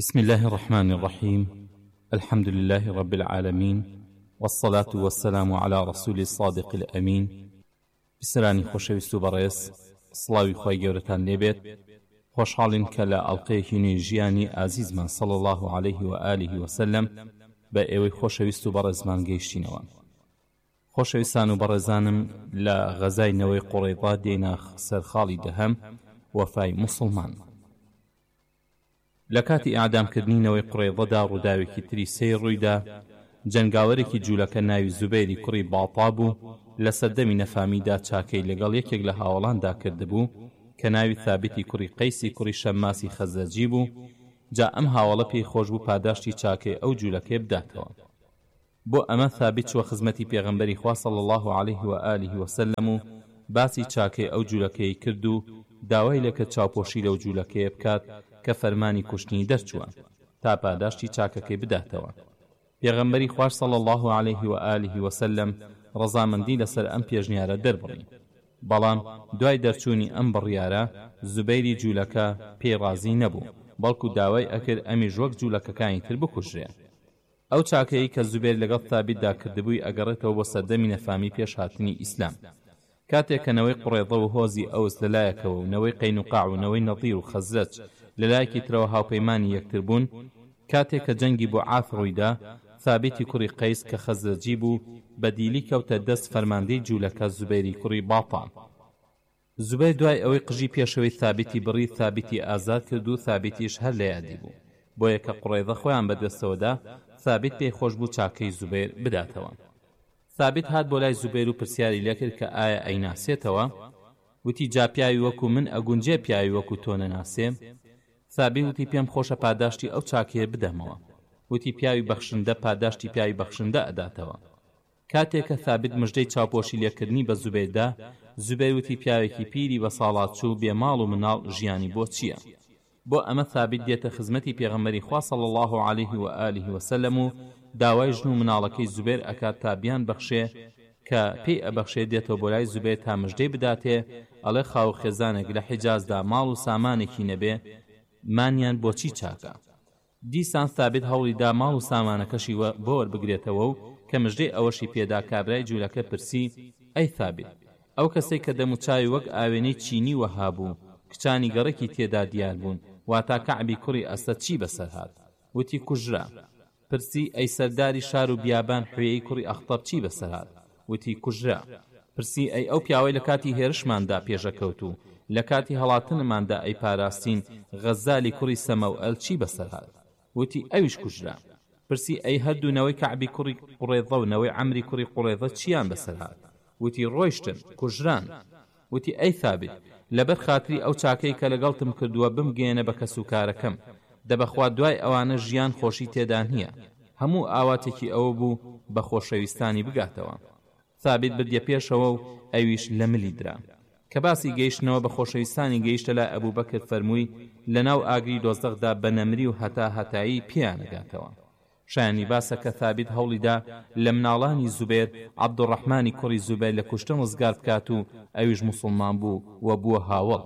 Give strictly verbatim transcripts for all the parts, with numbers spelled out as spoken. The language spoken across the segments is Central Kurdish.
بسم الله الرحمن الرحيم. الحمد لله رب العالمين، والصلاة والسلام على رسول الصادق الأمين. بسرانی خۆشەویست و بەڕێز، سڵاوی خۆی گەورەتان لێبێت. خۆشحاڵین کە لە ئەڵقەیەکی نوێی ژیانی ئازیزمان صلی الله عليه و آله وسلم بە ئێوەی خۆشەویست و بەڕێزمان گەیشتینەوە. خۆشەویستان و بەڕێزانم، لە غەزای نەوەی قوڕەیضا دێنا سەرخاڵی دەهەم وەفای موسڵمان. لە کاتی ئاعدامکردنینەوەی قوڕەیضەدا ڕووداوێکی تری سەیر ڕوویدا. جەنگاوەرێکی جوولەکە ناوی زوبەیری کوڕی باڵتا بوو، لە سەردەمی نەفامیدا چاکەی لەگەڵ یەکێک لە هاوڵاندا کردبوو کە ناوی ثابتی کوڕی قەیسی کوڕی شەماسی خەزەرجی بوو. جا ئەم هاوڵە پێی خۆش بوو پاداشتی چاکەی ئەو جوولەکەی بداتەوە. بۆ ئەمە ثابت چوە خزمەتی پێغەمبەری خوا صلی الله عليه و آله وسلم و باسی چاکەی ئەو جوولەکەی کرد و داوای لەکە چاوپۆشی لەو جوولەکەی بکات کە فەرمانی کوشتنی دەرچووە تا پاداشتی چاکەکەی بداتەوە. پێغەمبەری خوار صلی الله عليه و آله وسلم ڕەزامەندی لەسەر ئەم پێشنیارە دەربڕی، بەڵام دوای دەرچوونی ئەم بڕیارە زوبەیری جوولەکە پێی ڕازی نەبوو، بەڵکو داوای ئەکرد ئەمیش وەک جوولەکەکانی تر بکوژرێ. ئەو چاکەیە کە زوبەیر لەگەڵ ثابتدا کردبووی ئەگەڕێتەوە بۆ سەردەمی نەفامی پێش هاتنی ئیسلام. کاتێک کە نەوەی قوڕێضە و هۆزی ئەوس لەلایەکەوە و نەوەی قەینوقاع و نەوەی نەضیر و خەزرەج لەلایەکی ترەوە هاوپەیمانی یەکتر بوون، کاتێک کە جەنگی بۆ عاف ڕوویدا، ثابتی کوڕی قەیس کە خەزرەجی بوو بەدیلی کەوتە دەست فەرماندەی جوولەکە زوبەیری کوڕی باڵتا. زوبەیر دوای ئەوەی قژی پێشەوەی ثابتی بڕی، ثابتی ئازاد کرد و ثابتیش هەر لە یادی بوو. بۆیە کە قوڕێضە خۆیان بەدەستەوەدا، ثابت پێی خۆش بوو چاکەی زوبەیر بداتەوە. ثابت هات بۆ لای زوبەیر و پرسیاری لێکرد کە ئایا ئەیناسێتەوە؟ وتی جا پیاوی وەکو من ئەگونجێ پیاوی وەکو تۆ نەناسێم؟ ثابت وتی پێم خۆشە پاداشتی ئەو چاکەیە بدەمەوە. وتی پیاوی بەخشندە پاداشتی پیاوی بەخشندە ئەداتەوە. کاتێک کە ثابت مژدەی چاوپۆشی لێکردنی بە زوبەیردا، زوبەیر وتی پیاوێکی پیری بە ساڵات چوو بێماڵ و مناڵ ژیانی بۆ چییە؟ بۆ ئەمە ثابت دێتە خزمەتی پێغەمبەری خوا صلی الله عليه و آله وسلم و داوای ژن و مناڵەکەی زوبەیر ئەکات تا بیان بەخشێ، کە پێی ئەبەخشێ دێتەوە بۆ لای زوبەیر تا مژدەی بداتێ، ئەڵێ خاو خێزانێک لە حیجازدا ماڵ و سامانێکی نەبێ مانیان بۆچی چاکە. دیسان ثابت هەوڵیدا ماڵ و سامانەکەشی بۆ وەربگرێتەوە و کە مژدەی ئەوەشی پێدا کابرای جوولەکە پرسی: ئەی ثابت، ئەو کەسەی کە دەموچاوی وەک ئاوێنەی چینی وەها بوو، کچانی گەڕێکی تێدا دیار بوون، واتا کەعبی کوڕی ئەسەد چی بەسەر هات؟ وتی کوژرا. پرسی: ئەی سەرداری شار و بیابان حوێی کوڕی ئەخطەب چی بەسەر هات؟ وتی کوژرا. پرسی: ئەی ئەو پیاوەی لە کاتی هێرشماندا پێشەکەوت و لە کاتی هەڵاتنماندا ئەی پاراستین غەزالی کوڕی سەمەوئەل چی بەسەر هات؟ وتی ئەویش کوژرا. پرسی: ئەی هەردوونەوەی کەعبی کوڕی قوڕێضە و نەوەی عەمری کوڕی قوڕێضە چیان بەسەر هات؟ وتی ڕۆیشتن کوژران. وتی ئەی ثابت، لەبەر خاتری ئەو چاکەی کە لەگەڵتم کردووە بمگەێنە بە کەسوکارەکەم، دەبەخوا دوای ئەوانە ژیان خۆشی تێدا نییە، هەموو ئاواتێکی ئەوە بوو بە خۆشەویستانی بگاتەوە. ثابت بردیە پێشەوە و ئەویش لە ملی درا. کە باسی گەیشتنەوە بە خۆشەویستانی گەیشتە لای ئەبوو بەکر، فەرمووی لە ناو ئاگری دۆزەخدا بە نەمری و هەتا هەتایی پیانەگاتەوە. شایانی باسە کە ثابت هەوڵیدا لە مناڵانی زوبەیر عەبدوڕەحمانی کوڕی زوبەیر لە کوشتن ڕزگار بکات و ئەویش موسڵمان بوو و بووە هاوڵ.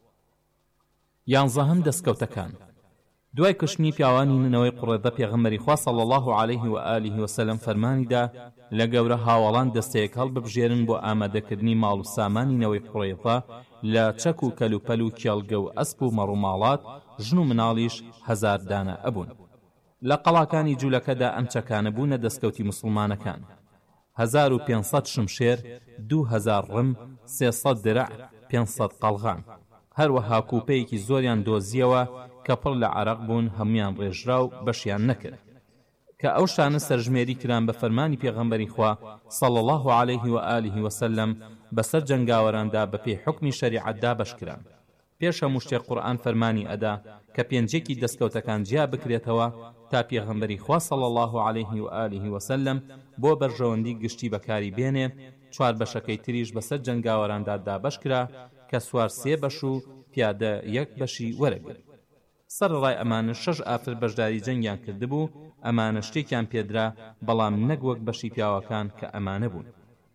یانزەهەم دەستکەوتەکان. دوای کشتنی پیاوانی ننەوەی قوڕێضە، پێغەمبەری خوا صلی الله عليه و آله وسلم فەرمانیدا لە گەورە هاوڵان دەستەیەک هەڵببژێرن بۆ ئامادەکردنی ماڵ و سامانی نەوەی قوڕێضە لە چەک و کەلوپەل و کێڵگە و ئەسپ و مەڕووماڵات، ژن و مناڵیش هەزار دانە ئەبوون. لە قەڵاکانی جوولەکەدا ئەم چەکانە بوونە دەستکەوتی مسلمانەکان: هەزار و پێنج سەد شمشێر، دوو هەزار ڕم، سێسەد درع، پێنج سەد قەڵغان. هەروەها کوپەیەکی زۆریان دۆزیەوە کە پڕ لە عەرەق بوون، هەمویان ڕێژرا و بەشیان نەکرد. کە ئەو شانە سەرژمێری کران بە فەرمانی پێغەمبەری خوا صلی الله عليه و آله وسلم بەسەر جەنگاوەراندا بە پێی حکمی شەریعەتدا بەشکران. پێش هەموو شتێک قورئان فەرمانی ئەدا کە پێنجێکی دەستکەوتەکان جیا بکرێتەوە تا پێغەمبەری خوا صلی الله عليه و آله وسلم بۆ بەرژەوەندی گشتی بەکاری بێنێ. چوار بەشەکەی تریش بەسەر جەنگاوەراندا دابەشکرا کە سوار سێ بەش و پیادە یەک بەشی وەرەگرت. سەرڕای ئەمانە شەش ئافر بەشداری جەنگیان کردبوو. ئەمانە شتێکیان پێدرا، بەڵام نەک وەک بەشی پیاوەکان کە ئەمانە بوون.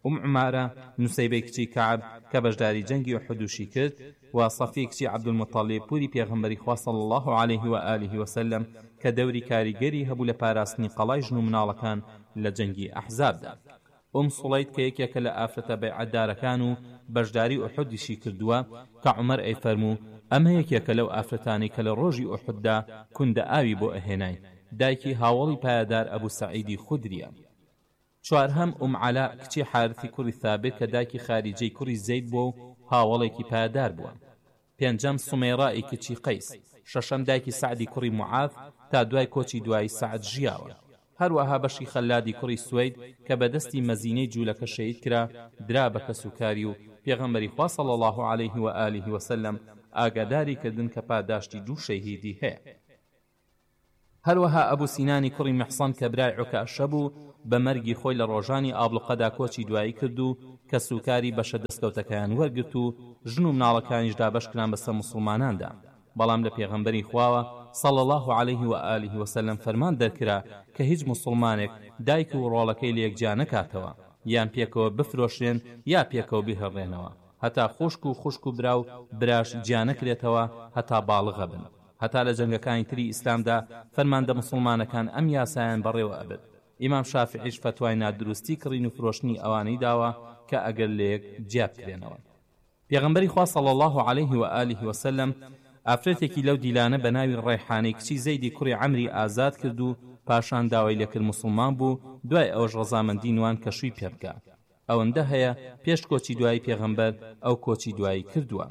ئوم عومارە نوسەیبەی کچی کەعب کە بەشداری جەنگی ئوحودوشی کرد و سەفی کچی عەبدولموتەڵیب پوری پێغەمبەری خوا صلی الله عليه و آله وسلم کە دەوری کاریگەری هەبوو لە پاراستنی قەڵای ژن و مناڵەکان لە جەنگی ئەحزابدا. ئوم سوڵەید کە یەکێکە لە ئافرەتە بەیعەتدارەکان و بەشداری ئوحودیشی کردووە کە عومەر ئەیفەرموو ئەمە یەکێکە لەو ئافرەتانی کە لە ڕۆژی ئوحوددا کوندە ئاوی بۆ ئەهێنای، دایکی هاوڵی پایەدار ئەبوو سەعیدی خوودریە. چوارهەم ئوم عەلا کچی حارثی کوڕی ثابت کە دایکی خاریجەی کوڕی زەید بووە و هاوڵێکی پایەدار بووە. پێنجەم سومەیڕای کچی قەیس. شەشەم دایکی سعدی کوڕی معاذ تا دوای کۆچی دوای سعد ژیاوە. هەروەها بەشی خەلادی کوڕی سوەید کە بەدەستی مەزینەی جوولەکە شەهید کرا درا بە کەسوکاری و پێغەمبەری خوا صلی الله عليه و آله وسلم ئاگاداری کردن کە پاداشتی دوو شەهیدی هەیە. هەروەها ئەبوو سینانی کوڕی محسن کە برای عوکاشە بوو بە مەرگی خۆی لە ڕۆژانی ئابڵقەدا کۆچی دوایی کرد و کە سوکاری بەشە دەستکەوتەکەیان وەرگرت و ژن و مناڵەکانیش دابەشکران بەسەر مسلماناندا. بەڵام لە پێغەمبەری خواوە صلی الله عليه و آله وسلم فەرمان دەرکرا کە هیچ مسلمانێک دایک و ڕۆڵەکەی لە یەکجا نەکاتەوە، یان پێکەوە بفرۆشرێن یا پێکەوە بهێڕێنەوە، هەتا خوشک و خوشک و برا و براش جیا نەکرێتەوە هەتا باڵغە بن. هەتا لە جەنگەکانی تری ئیسلامدا فەرماندە مسلمانەکان ئەم یاسایان بەڕێوە ئەبێت. ئیمام شافعیش فتوای نادروستی کڕین و فرۆشتنی ئەوانەی داوە کە ئەگەر لە یەک جیا بکرێنەوە. پێغەمبەری خوا صلی الله عليه و آله وسلم ئافرەتێکی لەو دیلانە بە ناوی ڕێحانەی کچی زەیدی کوڕی عەمری ئازاد کرد و پاشان داوای لێکرد مسلمان بوو، دوای ئەوەش ڕەزامەندی نوان کە شووی پێ بکا. ئەوەندە هەیە پێش کۆچی دوای پێغەمبەر ئەو کۆچی دوایی کردووە.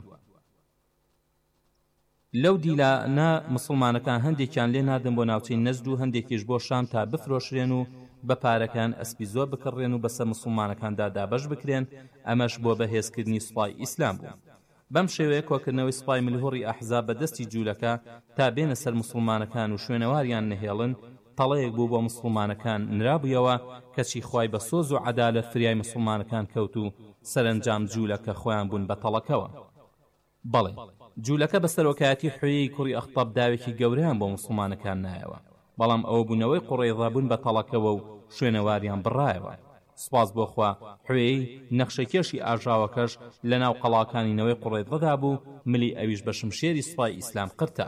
لەو دیلانە مسلمانەکان هەندێکیان لێ نادن بۆ ناوچەی نەجد و هەندێکیش بۆ شام تا بفرۆشرێن و بە پارەکان ئەسپی زۆر بکڕێن و بەسەر مسلمانەکاندا دابەش بکرێن. ئەمەش بۆ بەهێزکردنی سوپای ئیسلام بوو. بەم شێوەیە کۆکردنەوەی سوپای ملهوڕی ئەحزاب بەدەستی جوولەکە تا بێنە سەر مسلمانەکان و شوێنەواریان نەهێڵن تەڵەیەک بوو بۆ مسلمانەکان نرابوویەوە کەچی خوای بە سۆز و عەدالەت فریای مسلمانەکان کەوت و سەرنجام جوولەکە خۆیان بوون بە تەڵەکەوە. بەڵێ جوولەکە بە سەرۆکایەتی حوێی کوڕی ئەخطەب داوێکی گەورەیان بۆ مسلمانەکان نایەوە، بەڵام ئەوە بوونەوەی قوڕەیضا بوون بە تەڵەکەوە و شوێنەواریان بڕایەوە. سپاس بۆخوا حوێی نەخشەکێشی ئاژاوەکەش لە ناو قەڵاکانینەوەی قوڕەیضەدا بوو، ملی ئەویش بە شمشێری سوپای ئیسلام قرتە.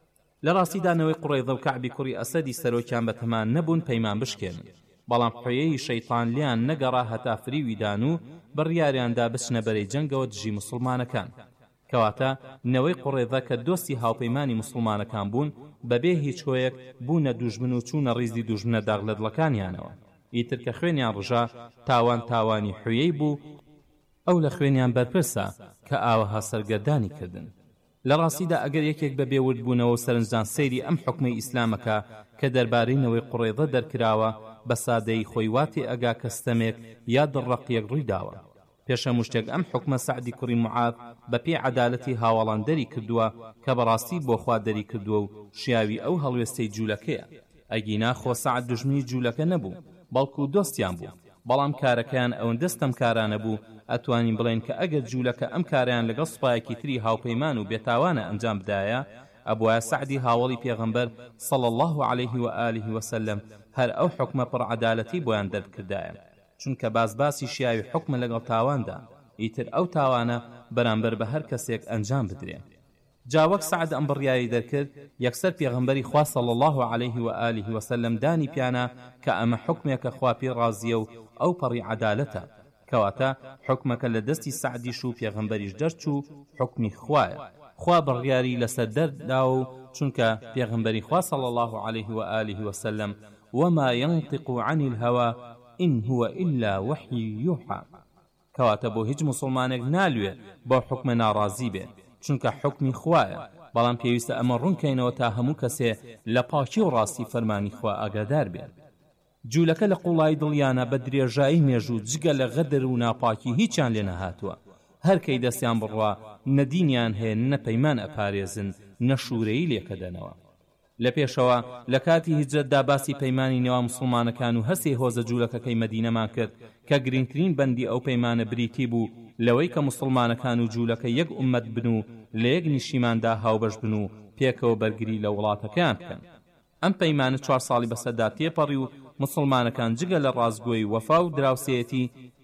لە ڕاستیدانەوەی قوڕەیضە و کەعبی کوڕی ئەسەدی سەرۆکیان بەتەمان نەبوون پەیمان بشکێنن، بەڵام حوێی شەیطان لیان نەگەڕا هەتا فریویدان و بڕیاریاندا بچنە بەرەی جەنگەوە دژی مسلمانەکان. کەواتە نەوەی قوڕێضە کە دۆستی هاوپەیمانی مسلمانەکان بوون بەبێ هیچ هۆیەک بوونە دوژمن و چوونە ڕیزی دوژمنە داغ لە دڵەکانیانەوە. ئیتر کە خوێنیان ڕژا تاوان تاوانی حوێی بوو، ئەو لە خوێنیان بەرپرسە کە ئاوەها سەرگەردانی کردن. لە ڕاستیدا ئەگەر یەکێک بەبێ وردبوونەوە و سەرنجدان سەیری ئەم حوکمەی ئیسلامەکە کە دەربارەی نەوەی قوڕێضە دەرکراوە بە سادەی خۆی واتی ئەگا کەستەمێک یا دڕەقیەک ڕوویداوە. پێشە مشتێک ئەم حوکمە سعدی کوڕی معاذ بە پێی عەدالەتی هاوڵان دەری کردووە کە بەڕاستی بۆ خوا دەری کردووە و شیاوی ئەو هەڵوێستەی جوولەکەیە. ئەگینا خۆ سعد دوژمنی جوولەکە نەبوو، بەڵکو دۆستیان بوو، بەڵام کارەکەیان ئەوەندە ستەمکارانە بوو ئەتوانین بڵێن کە ئەگەر جوولەکە ئەم کاریان لەگەڵ سوپایەکی تری هاوپەیمان و بێتاوانە ئەنجام بدایە، ئەبوایە سعدی هاوڵی پێغەمبەر صلی الله عليه و آله وسلم هەر ئەو حوکمە پڕ عەدالەتی بۆیان دەرکردایە، چونکە بازباسی شیاوی حوکمە لەگەڵ تاواندا، ئیتر ئەو تاوانە بەرامبەر بە هەر کەسێک ئەنجام بدرێن. جاوەک سعد ئەم بڕیاری دەرکرد، یەکسەر پێغەمبەری خوا صلی الله عليه و آله وسلم دانی پیانە کە ئەمە حوکمێکە خوا پێی ڕازیە و ئەو پەڕی عەدالەتە، کەواتە حوکمەکە لە دەستی سعدیش و پێغەمبەریش دەرچوو حوکمی خوایە. خوا بڕیاری لەسەر دەردا و چونکە پێغەمبەری خوا صلی الله عليه و آله وسلم وما ينطق عن الهوى إن هو إلا وحي يوحى، کەواتە بۆ هیچ مسلمانێک نالوێ بۆ حوکمە ناڕازی بێ، چونکە حوکمی خوایە، بەڵام پێویستە ئەمە ڕوونکەینەوە تا هەموو کەسێ لە پاکی و ڕاستی فەرمانی خوا ئاگادار بێت. جوولەکە لە قوڵای دڵیانە بە درێژایی مێژوو جگە لە غەدر و ناپاکی هیچیان لێ نەهاتووە، هەرکەی دەستیان بڕوا نەدینیان هەیە نەپەیمان ئەپارێزن نەشورەیی لێکەدەنەوە. لە پێشەوە لە کاتی هیجرەتدا باسی پەیمانی نێوان مسلمانەکان و هەسێ هۆزە جوولەکەکەی مەدینەمان کرد کە گرنگترین بەندی ئەو پەیمانە بریتی بوو لەوەی کە مسلمانەکان و جوولەکە یەک ئومەت بن و لە یەک نیشیماندا هاوبەش بن و پێکەوە بەرگری لە وڵاتەکەیان بکەن. ئەم پەیمانە چوار ساڵی بەسەردا تێپەڕی و مسلمانەکان جگە لە ڕازگۆی وەفا و دراوسێتی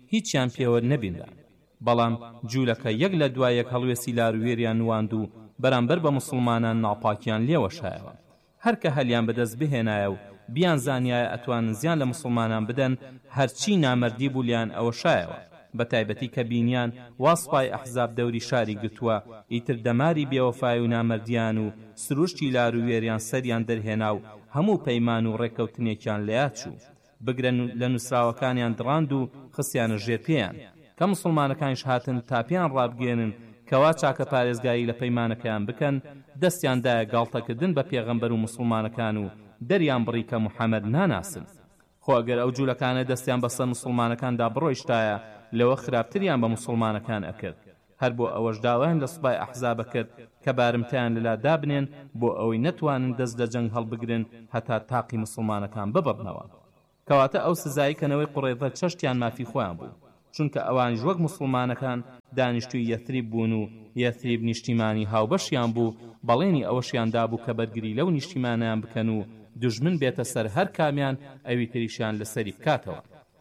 هیچیان پێوە نەبیندا. بەڵام جوولەکە یەک لە دوای یەک هەڵوێستی لاروێریان نواند و بەرامبەر بە مسلمانان ناپاکیان لێوە شایەوە. هەرکە هەلیان بەدەست بهێنایە و بیان زانیایە ئەتوانن زیان لە مسلمانان بدەن، هەرچی نامەردی بوو لیان ئەوە شایەوە. بە تایبەتی کە بینیان واسپای ئەحزاب دەوری شاری گرتووە، ئیتر دەماری بێوەفای و نامەردیان و سروشتی لاروێریان سەریان دەرهێنا و هەموو پەیمان و ڕێکەوتنێکیان لەیاد چوو. بگرن لە نووسراوەکانیان دڕاند و خستیانە ژێر پێیان، کە مسلمانەکانیش هاتن تاپیان ڕابگێنن کەوا چاکە پارێزگایی لە پەیمانەکەیان بکەن. دەستیاندایە گاڵتەکردن بە پێغەمبەر و مسلمانەکان و دەریان بڕی کە موحەممەد ناناسن. خۆ ئەگەر ئەو جوولەکانە دەستیان بەسەر مسلمانەکاندا بڕۆیشتایە، لەوە خراپتریان بە مسلمانەکان ئەکرد. هەر بۆ ئەوەش داوایان لە سوپای ئەحزابە کرد کە بارمتیان لەلا دابنێن بۆ ئەوەی نەتوانن دەست لە جەنگ هەڵبگرن هەتا تاقی مسلمانەکان ببڕنەوە. کەواتە ئەو سزایی کەنەوەی قوڕێزە چەشتیان مافی خۆیان بوو، چونکە ئەوانیش وەک مسلمانەکان دانیشتوی یەثریب بوون و یەثریب نیشتیمانی هاوبەشیان بوو. بەڵێنی ئەوەشیاندا بوو کە بەرگری لەو نیشتیمانیان بکەن و دوژمن بێتە سەر هەر کامیان ئەوی تریشیان لەسەری بکاتەوە.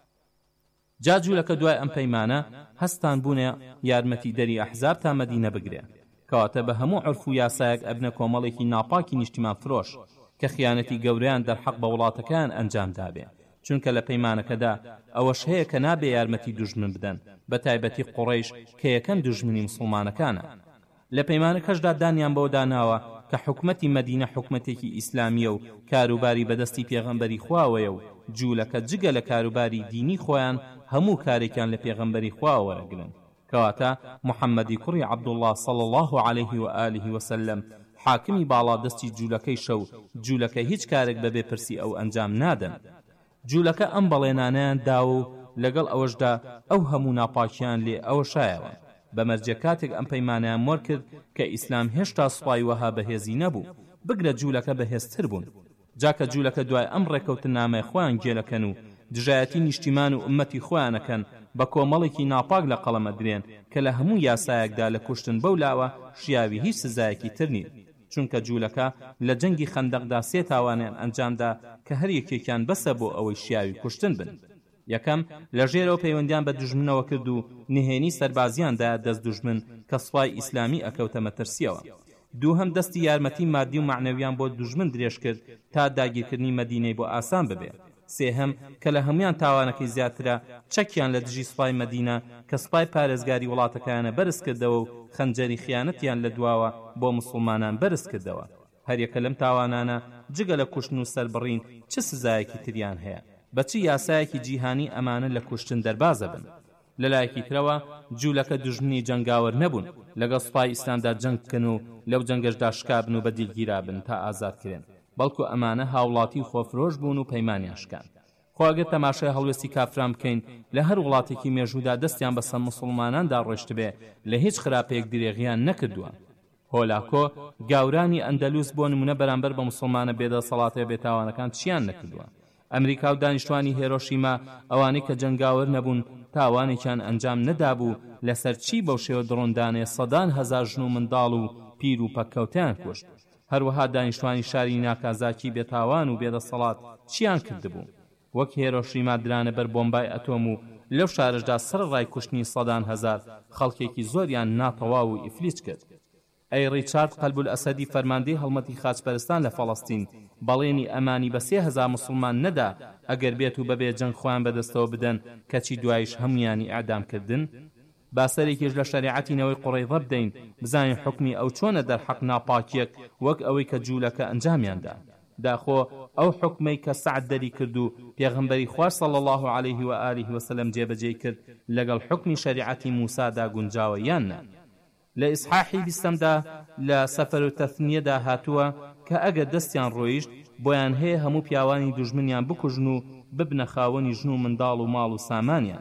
جا جوولەکە دوای ئەم پەیمانە هەستان بوونە یارمەتی دەری ئەحزاب تا مەدینە بگرێ، کەواتە بە هەموو عورف و یاسایەک ئەبنە کۆمەڵێکی ناپاکی نیشتیمان فرۆش کە خیانەتی گەورەیان دەرحەق بە وڵاتەکان ئەنجام دابێ. چونکە لە پەیمانەکەدا ئەوەش هەیە کە نابێ یارمەتی دوژمن بدەن، بە تایبەتی قوڕەیش کە یەکەم دوژمنی مسلمانەکانە. لە پەیمانەکەشدا دانیان بەوە داناوە کە حکومەتی مەدینە حکومەتێکی ئیسلامیە و کاروباری بەدەستی پێغەمبەری خواوەیە و جوولەکە جگە لە کاروباری دینی خۆیان هەموو کارێکیان لە پێغەمبەری خوا وەرەگرن. کەواتە محەممەدی کوڕی عەبدوڵڵاه صلی الله عليه و آله وسلم حاکمی باڵادەستی جوولەکەی شەو جوولەکە هیچ کارێک بەبێ پرسی ئەو ئەنجام نادەن. جوولەکە ئەم بەڵێنانیان داوە و لەگەڵ ئەوەشدا ئەو هەموو ناپاکیان لێ ئەوە شایەوە. بەمەرجە کاتێک ئەم پەیمانیان مۆر کرد کە ئیسلام هێشتا سوپای وەها بەهێزی نەبوو، بگرە جوولەکە بەهێزتر بوون. جاکە جوولەکە دوای ئەم ڕێکەوتن نامەی خۆیان گێلەکەن و دژایەتی نیشتیمان و ئومەتی خۆیانەکەن، بە کۆمەڵێکی ناپاک لە قەڵەمە درێن کە لە هەموو یاسایەکدا لە کوشتن بەولاوە شیاوی هیچ سزایەکی تر نیت. چونکە جوولەکە لە جەنگی خەندەقدا سێ تاوانیان ئەنجامدا کە هەر یەکێکیان بەسە بۆ ئەوەی شیاوی کوشتن بن. یەکەم لە ژێرەوە پەیوەندیان بە دوژمنەوە کرد و نهێنی سەربازیاندا دەست دوژمن کە سوپای ئیسلامی ئەکەوتە مەترسیەوە. دووهەم دەستی یارمەتی مادی و معنەویان بۆ دوژمن درێژ کرد تا داگیرکردنی مەدینەی بۆ ئاسان ببێ. سێهەم کە لە هەمویان تاوانەکەی زیاترە چەکیان لە دژی سوپای مەدینە کە سوپای پارێزگاری وڵاتەکانە بەرز کردەوە و خەنجەری خیانەتیان لە دواوە بۆ مسلمانان بەرز کردەوە. هەریەکە لەم تاوانانە جگە لە کوشتن و سەربڕین چه سزایەکی تریان هەیە؟ بەچی یاسایەکی جیهانی ئەمانە لە کوشتن دەربازە بن؟ لەلایەکی ترەوە جوولەکە دوژمنی جەنگاوەر نەبوون، لەگەڵ سوپای ئیسلامدا جەنگ بکەن و لەو جەنگەشدا شکابن و بەدیلگیرابن تا ئازادکرێن، بەڵکو ئەمانە هاوڵاتی خۆفرۆش بوون و پەیمانیان شکاند. خۆ ئەگەر تەماشای هەڵوێستی کافران بکەین لە هەر وڵاتێکی مێژوودا دەستیان بەسەر مسلماناندا ڕۆیشت بێ لە هیچ خراپەیەک درێغیان نەکردووە. هۆلاکۆ گاورانی ئەندەلوس بۆ نمونە بەرامبەر بە مسلمانە بێدەسەڵاتە بێتاوانەکان چیان نەکردووە. ئەمریکا و دانیشتوانی هێرۆشیما ئەوانەی کە جەنگاوەر نەبوون تاوانێکیان ئەنجام نەدابوو لەسەر چی بەو شێوە دڕۆندانێ سەدان هەزار ژن و منداڵ و پیر و پەککەوتیان کوشت. هەروەها دانیشتوانی شاری ناکازاکی بێتاوان و بێدەسەڵات چیان کردبوو؟ وەک هێرۆشیما درانە بەر بۆمبای ئەتۆم و لەو شارەشدا سەر ڕای کوشتنی سەدان هەزار خەڵکێکی زۆریان ناتەواو و ئیفلیس کرد. ئەی ڕیچارد قەلبول ئەسەدی فەرماندەی هەڵمەتی خاچپەرستان لە فەڵەستین بەڵێنی ئەمانی بە سێ هەزار مسلمان نەدا ئەگەر بێت و بەبێ جەنگ خۆیان بەدەستەوە بدەن کەچی دوایش هەمویانی ئەعدامکردن. باسەرێکیش لە شەریعەتینەوەی قوڕەیضە بدەین بزانین حکمی ئەو چۆنە دەرحەق ناپاکیەک وەک ئەوەی کە جوولەکە ئەنجامیاندا. داخۆ ئەو حکمەی کە سەعد دەری کرد و پێغەمبەری خوا صلی الله عليه و آله وسلم جێبەجێ کرد لەگەڵ حکمی شەریعەتی موسادا گونجاوە یان نا. لە ئیسحاحی بیستەمدا لە سەفەر و تەثنیەدا هاتووە کە ئەگەر دەستیان ڕۆیشت بۆیان هەیە هەموو پیاوانی دوژمنیان بکوژن و ببنە خاوەنی ژن و منداڵ و ماڵ و سامانیان.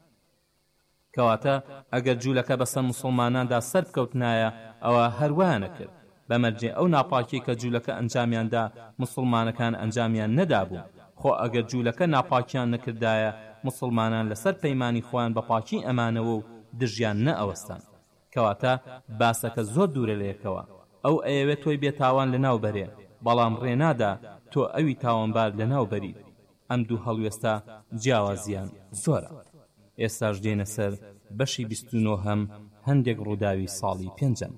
کەواتە ئەگەر جوولەکە بەسەر مسلماناندا سەر بکەوتنایە ئەوە هەروایانە کرد. بەمەرجێ ئەو ناپاکی کە جوولەکە ئەنجامیاندا مسلمانەکان ئەنجامیان نەدابوو. خۆ ئەگەر جوولەکە ناپاکیان نەکردایە مسلمانان لەسەر پەیمانی خۆیان بە پاکی ئەمانەوە و دژیان نەئەوەستان. کەواتە باسەکە زۆر دوورە لەیەکەوە. ئەو ئەیەوێت تۆی بێتاوان لەناو بەرێ، بەڵام ڕێنادا تۆ ئەوی تاوانبار لەناو بەریت. ئەم دوو هەڵوێستە جیاوازیان زۆرە. ئێستاش دێنە سەر بەشی بیست و نۆهەم هەندێک ڕووداوی ساڵی پێنجەم.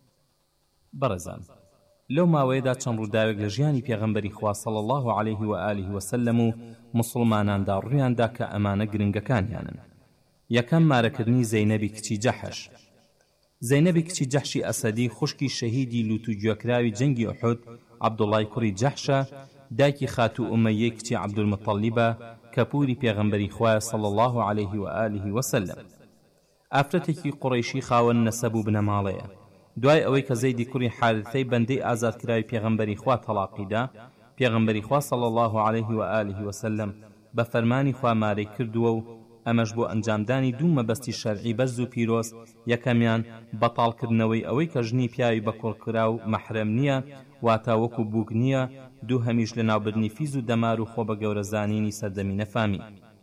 بەڕێزان، لەو ماوەیەدا چەند ڕووداوێک لە ژیانی پێغەمبەری خوا صلی الله علیه و آله وسلم و مسلماناندا ڕوویاندا کە ئەمانە گرنگەکانیانن. یەکەم مارەکردنی زەینەبی کچی جەحش. زەینەبی کچی جەحشی ئەسەدی خوشکی شەهیدی لوت و گوێکراوی جەنگی ئوحود عەبدوڵای کوڕی جەحشە، دایکی خاتوو ئومەیەی کچی عەبدولمەطەلیبە کە پووری پێغەمبەری خوایە صلی الله علیه و آله وسلم. ئافرەتێکی قوڕەیشی خاوەن نەسەب و بنەماڵەیە. دوای ئەوەی کە زەیدی کوڕی حارثەی بەندەی ئازادکراوی پێغەمبەری خوا تەلاقیدا، پێغەمبەری خوا صلی الله علیه و آله وسلم بە فەرمانی خوا مارەی کردووە و ئەمەش بۆ ئەنجامدانی دوو مەبەستی شەرعی بەرز و پیرۆز. یەکەمیان بەتاڵکردنەوەی ئەوەی کە ژنی پیاوی بە کوڕکرا و مەحرەم نییە، واتە وەکو بووک نییە. دوو هەمیش لە ناوبردنی فیز و دەمار و خۆ بە گەورەزانینی سەردەمی نەفامی،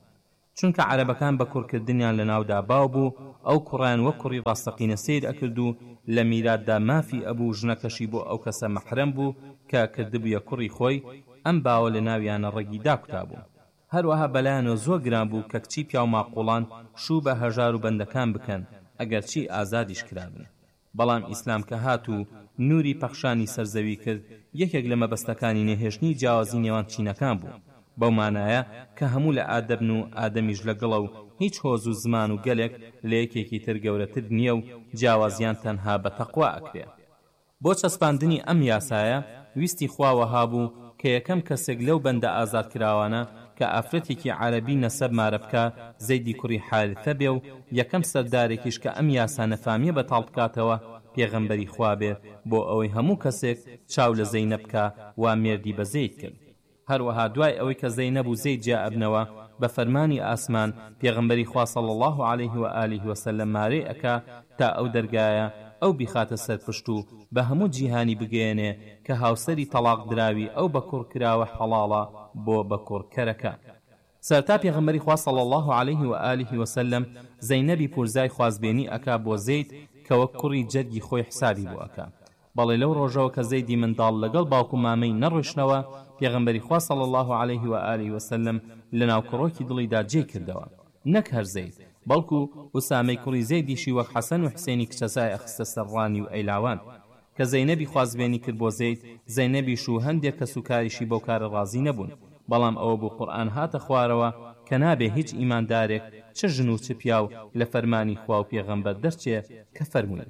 چونکە عەرەبەکان بە کوڕکردنیان لە ناودا باو بوو، ئەو کوڕیان وەک کوڕی ڕاستەقینە سیر ئەکرد و لە میراتدا مافی ئەبوو ژنەکەشی بۆ ئەو کەسە مەحرەم بوو کە کردبوویە کوڕی خۆی. ئەم باوە لە ناویانە ڕێگی داکوتا بوو. هەروەها بەلایەنەوە زۆر گران بوو کە کچی پیا و ماقوڵان شوو بە هەژار و بەندەکان بکەن ئەگەر چی ئازادیش کرابن. بەڵام ئیسلام کە هات و نوری پەخشانی سەرزەوی کرد، یەکێک لە مەبەستەکانی نەهێشتنی جیاوازی نێوان چینەکان بوو. بەو مانایە کە هەموو لە ئادەبن و ئادەمیش لەگەڵە و هیچ هۆز و زمان و گەلێک لە یەکێکی تر گەورەتر نییە و جیاوازیان تەنها بە تەقوا ئەکرێ. بۆ چەسپاندنی ئەم یاسایە ویستی خواوە هابوو کە یەکەم کەسێک لەو بەندە ئازادکراوانە کە ئافرەتێکی عەرەبی نەسەب مارە بکە زەیدی کوڕی حارثە بێ و یەکەم سەردارێکیش کە ئەم یاسا نەفامیە بەتاڵ بکاتەوە پێغەمبەری خوا بێ، بۆ ئەوەی هەموو کەسێک چاو لە زەینەب بکە وا مێردی بە زەید کرد. هەروەها دوای ئەوەی کە زەینەب و زەید جا ئەبنەوە، بە فەرمانی ئاسمان پێغەمبەری خوا صلی الله علیه و آله وسلم مارەی ئەکا تا ئەو دەرگایە ئەو بیخاتە سەرپشت و بە هەموو جیهانی بگەێنێ کە هاوسەری تەلاق دراوی ئەو بە کوڕ کراوە حەڵاڵە بۆ بە کوڕکەرەکە. سەرتا پێغەمبەری خوا صلی الله علیه و آله وسلم زەینەبی پورزای خوازبێنی ئەکا بۆ زەید کە وەک کوڕی جەرگی خۆی حسابی بۆ ئەکا. بەڵێ لەو ڕۆژەوە کە زەیدی منداڵ لەگەڵ باوکو مامەی نەڕۆیشتنەوە، پێغەمبەری خوا صلی الله علیه و آله وسلم لە ناو کڕۆکی دڵیدا جێ کردەوە. نەک هەر زەید، بەڵکو ئوسامەی کوڕی زەیدیشی وەک حەسەن و حسێنی کچەسای ئەخستە سەرڕانی و ئەیلاوان کە زەینەبی خوازبێنی کرد بۆ زەید. زەینەبیش و هەندێک کەس و کاریشی بەو کارە ڕازی نەبوون، بەڵام ئەوە بۆ قورئان هاتە خوارەوە کە نابێ هیچ ئیماندارێک چ ژن و چ پیاو لە فەرمانی خوا و پێغەمبەر دەرچێ کە فەرمووی: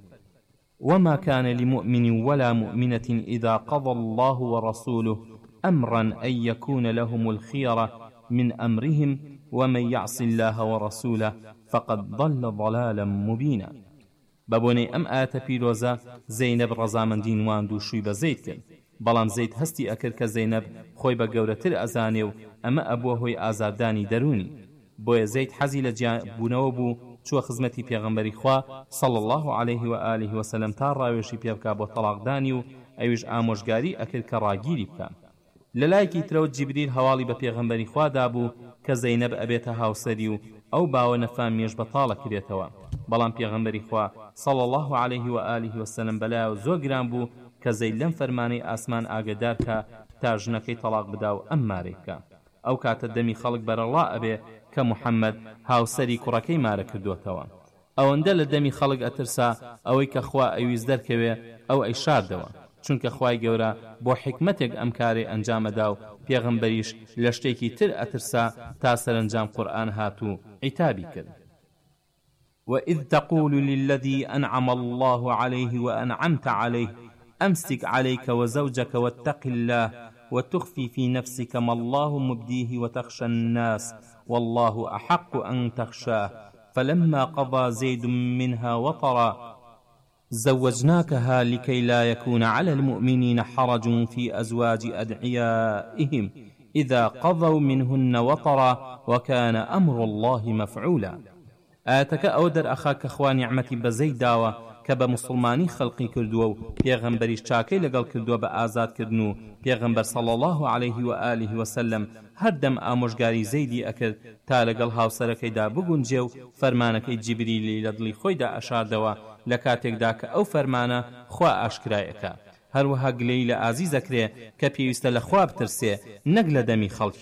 وما كان لمؤمن ولا مؤمنة إذا قضى الله ورسوله أمرا أن يكون لهم الخيرة من أمرهم ومن يعص الله ورسوله فقد ضل ضلالا مبينا. بەبوونەی ئەم ئاەتە پیرۆزە زەینەب ڕەزامەندی نواند و شووی بە زەید کرد، بەڵام زەید هەستی ئەکرد کە زەینەب خۆی بە گەورەتر ئەزانێ و ئەمە ئەبووە هۆی ئازادانی دەرونی. بۆیە زەید حەزی لە جیابوونەوە بوو، چووە خزمەتی پێغەمبەری خوا صلی الله علیه و آله وسلم تا ڕاوێشی پێ بکا بۆ تەلاقدانی و ئەویش ئامۆژگاری ئەکرد کە ڕاگیری بکە. لە لایەکی ترەوە جیبریل هەواڵی بە پێغەمبەری خوا دابوو کە زەینەب ئەبێتە هاوسەری و ئەو باوە نەفامێش بەتاڵە کرێتەوە. بەڵام پێغەمبەری خوا صلی الله علیه و آله وسلم بەلایەوە زۆر گران بوو کە زەید لەم فەرمانەی ئاسمان ئاگدار کە تا ژنەکەی تەلاق بدا و ئەم مارەی بکە. ئەو کاتە دەمی خەڵک بەرەڵا ئەبێ کە محەممەد هاوسەری کوڕەکەی مارە کردوتەوە. ئەوەندە لە دەمی خەڵک ئەترسا ئەوەی کە خوا ئەویست دەرکەوێ ئەو ئەی شاردەوە، چونکە خوای گەورە بۆ حکمتێک ئەم کارێ ئەنجامەدا و پێغەمبەریش لە شتێکی تر ئەترسا تا سەرنجام قورئان هات و عیتابی کرد. وإذ تقول للذي أنعم الله عليه وأنعمت عليه أمسك عليك وزوجك واتق الله وتخفي في نفسك ما الله مبديه وتخشى الناس والله أحق أن تخشاه فلما قضى زيد منها وطرا زوجناكها لكي لا يكون على المؤمنين حرج في أزواج أدعيائهم إذا قضوا منهن وطرا وكان أمر الله مفعولا. ئاەتەکە ئەو دەرئەخا کە خوا نیعمەتی بە زەید داوە کە بە موسڵمانی خەڵقی کردووە و پێغەمبەریش چاکەی لەگەڵ کردووە بە ئازادکردن و پێغەمبەر صلی الله علیه و آله وسلم هەردەم ئامۆژگاری زەیدی ئەکرد تا لەگەڵ هاوسەرەکەیدا بگونجێ و فەرمانەکەی جیبریلی لە دڵی خۆیدا ئەشاردەوە لە کاتێکدا کە ئەو فەرمانە خوا ئاشکرایەکە. هەروەها گلەی لە ئازیزەکرێ کە پێویستە لە خوا بترسێ نەک لە دەمی خەڵکی.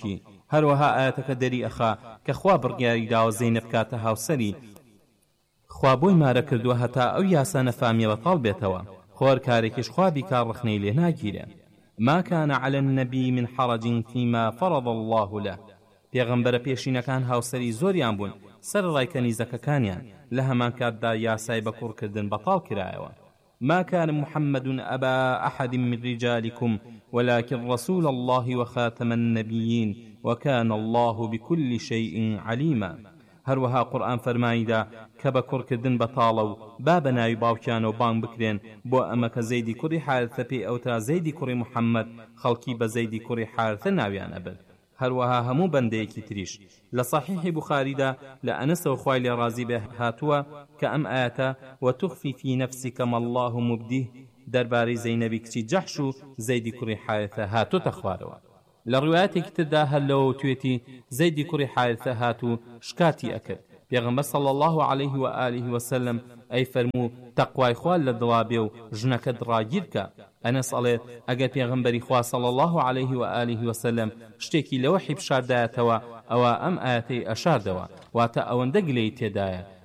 هەروەها ئاەتەکە دەری ئەخا کە خوا بڕیاری داوە زەینەب بکاتە هاوسەری خوا بۆی مارە کردووە هەتا ئەو یاسا نەفامیە بەتاڵ بێتەوە خۆر کارێکیش خوا بیکار ڕخنەی لێ ناگیرێ. ما كان على النبي من حرج فيما فرض الله له. پێغەمبەرە پێشینەکان هاوسەری زۆریان بوون سەر ڕای کەنیزەکەکانیان لە هەمان کاتدا یاسای بە کوڕکردن بەتاڵ کرایەوە. ما كان محمد أبا أحد من رجالكم ولكن رسول الله وخاتم النبيين وكان الله بكل شيء عليما. هەروەها قورئان فەرماییدا کە بە کوڕکردن بەتاڵە و با بە ناوی باوکیانەوە بانگ بکرێن بۆ ئەمە کە زەیدی کوڕی حارثە پێی ئەوترا زەیدی کوڕی محەممەد خەڵکی بە زەیدی کوڕی حارثە ناویان ئەبن. هەروەها هەموو بەندەیەکی تریش لە صحیحی بوخاریدا لە ئەنەسەوە خوای لێ ڕازی بێ هاتووە کە ئەم ئاەتە وتخفی في نفسك ما الله مبديه دەربارەی زەینەبی کچی جەحش و زەیدی کوڕی حارثە هاتوتە خوارەوە. لە ڕوایەتێکی تردا هەر لەوە توێتی زەیدی کوڕی حارثە هاتوو شکاتی ئەکرد. پێغەمبەر صلی الله عليه و آله وسلم ئەی فەرموو تەقوای خوا لە دڵا بێ و ژنەکەت ڕاگیر کە. ئەنەس ئەڵێت ئەگەر پێغەمبەری خوا صلی الله عليه و آله وسلم شتێکی لەوە حیبشاردایەتەوە ئەوە ئەم ئاەتەی ئەشاردەوە واتە ئەوەندە گلەی تێدایە